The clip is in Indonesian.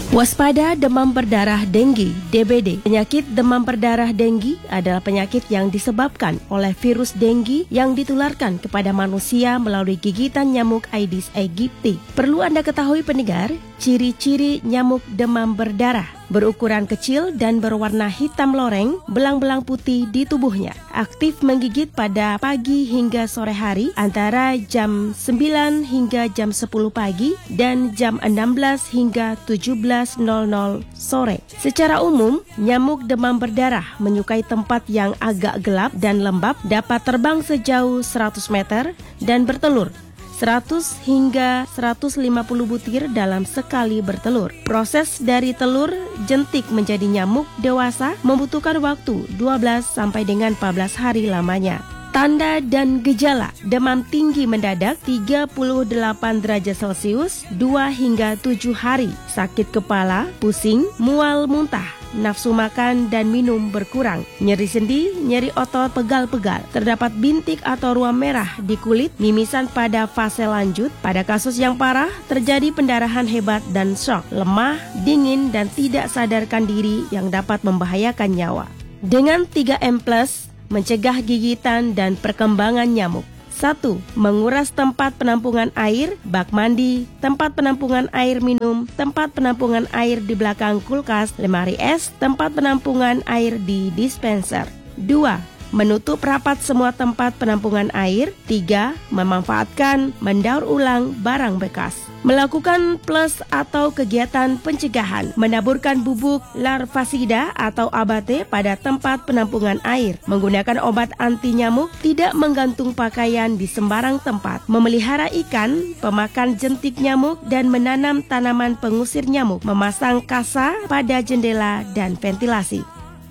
Waspada demam berdarah denggi (DBD). Penyakit demam berdarah denggi adalah penyakit yang disebabkan oleh virus denggi yang ditularkan kepada manusia melalui gigitan nyamuk Aedes aegypti. Perlu Anda ketahui pendengar, ciri-ciri nyamuk demam berdarah: berukuran kecil dan berwarna hitam loreng, belang-belang putih di tubuhnya. Aktif menggigit pada pagi hingga sore hari antara jam 9 hingga jam 10 pagi dan jam 16 hingga 17.00 sore. Secara umum, nyamuk demam berdarah menyukai tempat yang agak gelap dan lembab, dapat terbang sejauh 100 meter dan bertelur 100 hingga 150 butir dalam sekali bertelur. Proses dari telur jentik menjadi nyamuk dewasa membutuhkan waktu 12 sampai dengan 14 hari lamanya. Tanda dan gejala: demam tinggi mendadak 38 derajat Celcius 2 hingga 7 hari, sakit kepala, pusing, mual muntah, nafsu makan dan minum berkurang, nyeri sendi, nyeri otot pegal-pegal, terdapat bintik atau ruam merah di kulit, mimisan pada fase lanjut. Pada kasus yang parah, terjadi pendarahan hebat dan shock, lemah, dingin, dan tidak sadarkan diri yang dapat membahayakan nyawa. Dengan 3M+, mencegah gigitan dan perkembangan nyamuk. 1. Menguras tempat penampungan air, bak mandi, tempat penampungan air minum, tempat penampungan air di belakang kulkas, lemari es, tempat penampungan air di dispenser. 2. Menutup rapat semua tempat penampungan air. 3. Memanfaatkan mendaur ulang barang bekas. Melakukan plus atau kegiatan pencegahan, menaburkan bubuk larvasida atau abate pada tempat penampungan air, menggunakan obat anti nyamuk, tidak menggantung pakaian di sembarang tempat, memelihara ikan, pemakan jentik nyamuk, dan menanam tanaman pengusir nyamuk, memasang kasa pada jendela dan ventilasi.